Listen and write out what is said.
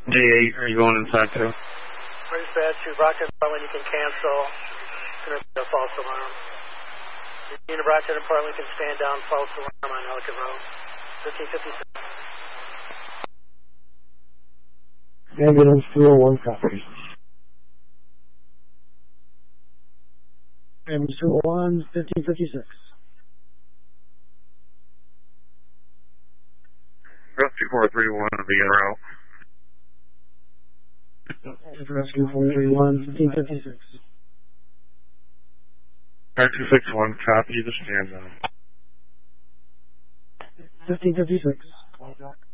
J8, are you going inside too? Bridge bad to Brockton Portland, you can cancel. Gonna be a false alarm. Unit Brockton and Portland can stand down, false alarm on Ellicott Road. 1556. Ambulance 201, copy. Ambulance 201, 1556. Rescue 431 will be en route. Rescue 431, 1556. 9261, copy, just stand down. 1556.